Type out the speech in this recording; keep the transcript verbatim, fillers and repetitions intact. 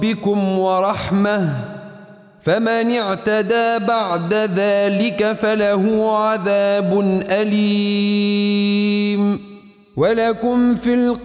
ربكم ورحمة فمن اعتدى بعد ذلك فله عذاب أليم ولكم في